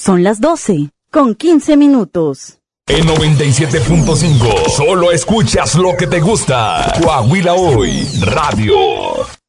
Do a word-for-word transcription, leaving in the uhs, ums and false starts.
Son las doce, con quince minutos. En noventa y siete punto cinco, solo escuchas lo que te gusta. Coahuila Hoy, Radio.